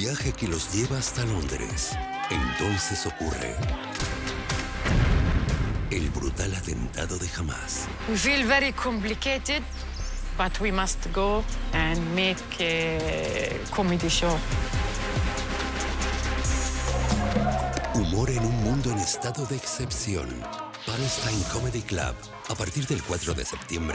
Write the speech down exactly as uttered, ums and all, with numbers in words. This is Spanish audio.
viaje que los lleva hasta Londres. Entonces ocurre el brutal atentado de Hamas. We feel very complicated, but we must go and make a comedy show. Humor en un mundo en estado de excepción. Palestine Comedy Club. A partir del cuatro de septiembre.